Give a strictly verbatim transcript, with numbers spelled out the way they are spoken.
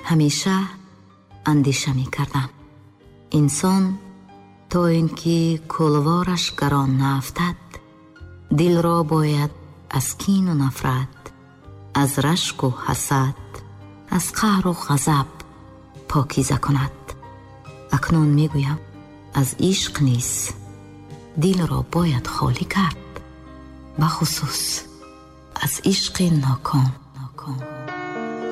ҳамеша андеша мекардам. инсон то ин ки кулвораш гарон наафтад, дилро бояд аз кину нафрат, аз рашку ҳасад, аз қаҳру ғазаб покиза кунад. акнун мегӯям, аз ишқ низ дилро бояд холӣ кард, бахусус аз ишқи нокон.